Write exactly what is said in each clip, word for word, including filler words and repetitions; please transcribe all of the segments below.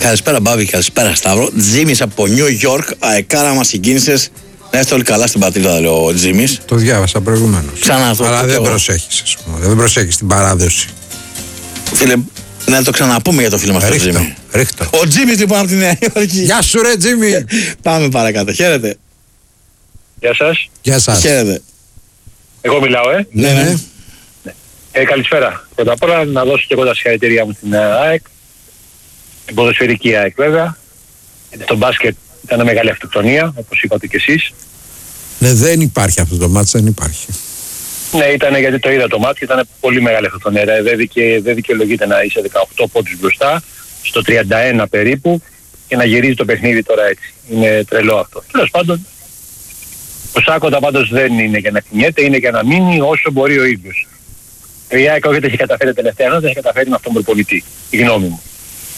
Καλησπέρα Μπάβη, καλησπέρα Σταύρο. Τζίμις από Νιου Γιόρκ, αεκάρα μας συγκίνησες. Να είστε όλοι καλά στην πατρίδα, λέει ο Τζίμις. Το διάβασα προηγουμένως. Ξανά αυτό. Αλλά δεν προσέχεις, ας πούμε. Δεν προσέχεις την παράδοση. Φίλε, να το ξαναπούμε για το φίλο μας τον Τζίμι. Ρίχτω. Ο Τζίμις λοιπόν από τη Νέα Υόρκη. Γεια σου ρε Τζίμι. Πάμε παρακάτω. Χαίρετε. Γεια σας. Γεια σας. Χαίρετε. Εγώ μιλάω, ε. Ναι, ναι. ε καλησπέρα. Πρώτα απ' όλα να δώσω και εγώ τα συγχαρητήριά μου στην ΑΕΚ. Την ποδοσφαιρική ΑΕΚ βέβαια. Γιατί στο μπάσκετ ήταν μεγάλη αυτοκτονία, όπως είπατε κι εσείς. Ναι, δεν υπάρχει αυτό το μάτς, δεν υπάρχει. Ναι, ήταν γιατί το είδα το μάτι, ήταν πολύ μεγάλη αυτοκτονία. Δεν, δικαι, δεν δικαιολογείται να είσαι δεκαοκτώ πόντους μπροστά, στο τριάντα ένα περίπου, και να γυρίζει το παιχνίδι τώρα έτσι. Είναι τρελό αυτό. Τέλος πάντων, ο Σάκοντα πάντως δεν είναι για να κινιέται, είναι για να μείνει όσο μπορεί ο ίδιος. Η ΑΕΚ όχι δεν έχει καταφέρει τελευταία, ενώ δεν έχει καταφέρει με αυτόν τον προπονητή. Η γνώμη μου.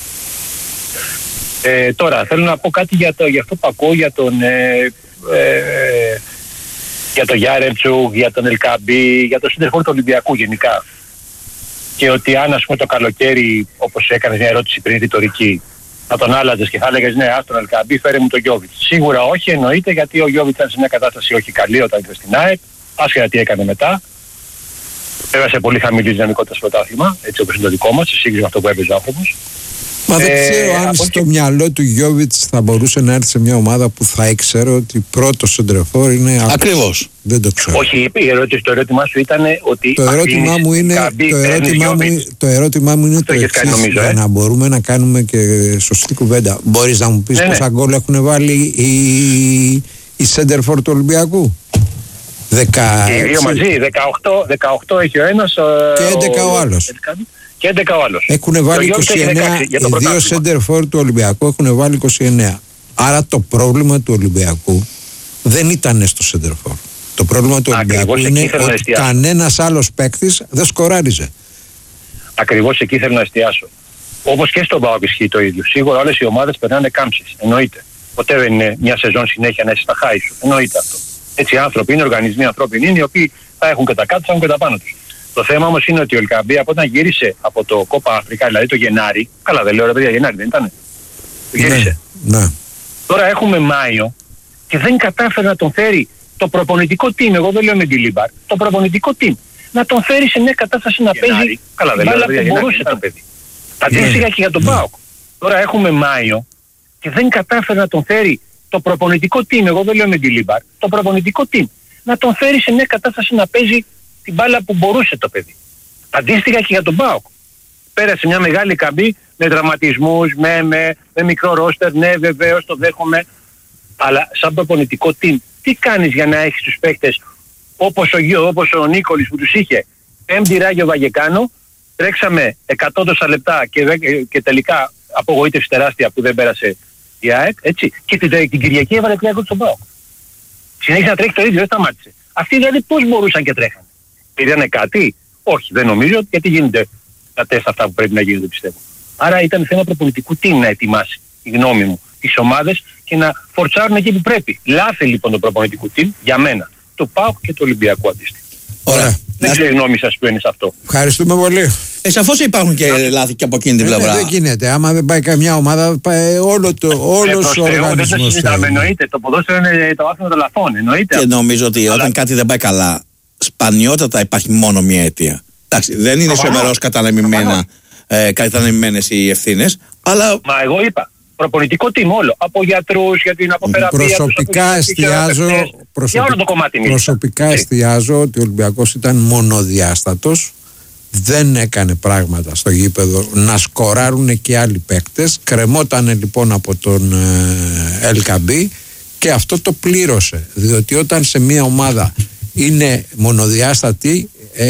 Ε, τώρα, θέλω να πω κάτι για, το, για αυτό που ακούω για τον, ε, ε, για τον Γιάρεμτσουκ, για τον Ελκαμπή, για τον σύντροφο του Ολυμπιακού γενικά. Και ότι αν ας πούμε το καλοκαίρι, όπως έκανες μια ερώτηση πριν ρητορική, να τον άλλαζες και θα έλεγες ναι, ας τον Ελκαμπή, φέρε μου τον Γιόβιτς. Σίγουρα όχι, εννοείται, γιατί ο Γιόβιτς ήταν σε μια κατάσταση όχι καλή όταν ήρθε στην ΑΕΚ, άσχετα τι έκανε μετά. Βέβαια σε πολύ χαμηλή δυναμικότητα στο πρωτάθλημα, έτσι όπως είναι το δικό μας, σε σύγκριση με αυτό που έπαιζε ο άνθρωπος. Μα δεν Ε, ξέρω αν από στο εκεί- μυαλό του Γιόβιτς θα μπορούσε να έρθει σε μια ομάδα που θα ήξερε ότι πρώτο σεντρεφόρ είναι αυτός. Ακριβώς. Δεν το ξέρω. Όχι, η ερώτηση, το ερώτημά σου ήταν ότι. Το ερώτημά αφήνεις μου είναι, Καμπή, το παίρνεις ερώτημά μου, Γιόβιτς. το ερώτημά μου είναι Αυτό το είχες εξής, κάνει, νομίζω, για ε. να μπορούμε να κάνουμε και σωστή κουβέντα. Μπορείς να μου πεις Ναι, ναι. πόσα γκολ έχουν βάλει οι, οι σέντερφορ του Ολυμπιακού? δεκαέξι. Οι δύο μαζί, δεκαοκτώ, δεκαοκτώ έχει ο ένας. Και έντεκα ο άλλος. Και έντεκα ο άλλος. Έχουν βάλει Και ο Γιώργης είκοσι εννέα, έχει δεκαέξι για το οι δύο πρωτάθλημα. σέντερφορ του Ολυμπιακού έχουν βάλει είκοσι εννέα. Άρα το πρόβλημα του Ολυμπιακού δεν ήταν στο σέντερφορ. Το πρόβλημα του Ακριβώς Ολυμπιακού εκεί είναι ήθελα να ότι εστιάσω. κανένας άλλος παίκτης δεν σκοράριζε. Ακριβώς εκεί θέλω να εστιάσω. Όπως και στον ΠΑΟΚ ισχύει το ίδιο. Σίγουρα όλες οι ομάδες περνάνε κάμψεις. Εννοείται. Ποτέ δεν είναι μια σεζόν συνέχεια να είσαι στα χάη σου. Εννοείται αυτό. Έτσι οι άνθρωποι είναι, οργανισμοί ανθρώπινοι είναι, οι οποίοι θα έχουν και τα κάτω, θα έχουν και τα πάνω τους. Το θέμα όμως είναι ότι ο Ελκαμπή από όταν γύρισε από το Κόπα Αφρικά, δηλαδή το Γενάρη, καλά δεν λέω ρε παιδιά, Γενάρη δεν ήταν. Γύρισε. Ναι, ναι. Τώρα έχουμε Μάιο και δεν κατάφερε να τον φέρει το προπονητικό team, εγώ δεν λέω με την Λίμπαρ, το προπονητικό team, να τον φέρει σε μια κατάσταση να Γενάρη. παίζει Καλά, δεν μπάλα λέω, που Γενάρη, μπορούσε ήταν. το παιδί. Αντίστοιχα και για τον Ναι. ΠΑΟΚ. Τώρα έχουμε Μάιο και δεν κατάφερε να τον φέρει το προπονητικό team, εγώ δεν λέω με την Λίμπαρ, το προπονητικό team, να τον φέρει σε μια κατάσταση να παίζει την μπάλα που μπορούσε το παιδί. Αντίστοιχα και για τον ΠΑΟΚ. Πέρασε μια μεγάλη καμπή με τραυματισμούς, με, με, με μικρό ρόστερ, ναι βεβαίως το δέχομαι. Αλλά σαν προπονητικό team, τι κάνεις για να έχεις τους παίκτες όπως ο, Γιώ, όπως ο Νίκολης που τους είχε Πέμπτη Ράγιο Βαγεκάνο, τρέξαμε εκατό τόσα λεπτά και, δε- και τελικά απογοήτευση τεράστια που δεν πέρασε η ΑΕΚ, έτσι, και την, την Κυριακή έβαλε τρία γκολ στον ΠΑΟΚ. Συνέχισε να τρέχει το ίδιο, δεν σταμάτησε. Αυτοί δηλαδή πώς μπορούσαν και τρέχανε? Πήρανε κάτι? Όχι, δεν νομίζω, γιατί γίνονται τα τεστ αυτά που πρέπει να γίνονται, πιστεύω. Άρα ήταν θέμα προπονητικού team να ετοιμάσει, η γνώμη μου, τις ομάδες και να φορτσάρουν εκεί που πρέπει. Λάθη λοιπόν το προπονητικού team για μένα, του ΠΑΟΚ και του Ολυμπιακού αντίστοιχα. Ωραία. Δεν ξέρω η γνώμη σας που είναι σε αυτό. Ευχαριστούμε πολύ. Ε, σαφώς υπάρχουν και λάθη και από εκείνη την Ε, ναι, πλευρά. δεν γίνεται. Άμα δεν πάει καμιά ομάδα, πάει όλο το, Ε, όλος προς ο Θεού, δεν το οργανισμός. συζητάμε, φεύγει. εννοείται. Το ποδόσφαιρο είναι το άθλημα των λαθών, εννοείται. Και νομίζω ότι Αλλά- όταν κάτι δεν πάει καλά, σπανιότατα υπάρχει μόνο μία αιτία. Εντάξει, δεν είναι Προφανώς. σεμερός κατανεμημένα, ε, κατανεμημένες οι ευθύνες, αλλά Μα εγώ είπα, προπονητικό team όλο. Από γιατρούς, για την αποθεραπεία. τους, Προσωπικά από τους εστιάζω, φυσιοθεραπευτές. Για προσωπι- όλο το κομμάτι μίλησα. προσωπικά Έτσι. εστιάζω ότι ο Ολυμπιακός ήταν μονοδιάστατος. Δεν έκανε πράγματα στο γήπεδο να σκοράρουν και άλλοι παίκτες. Κρεμότανε λοιπόν από τον ε, Ελκαμπή και αυτό το πλήρωσε. Διότι όταν σε μια ομάδα είναι μονοδιάστατη,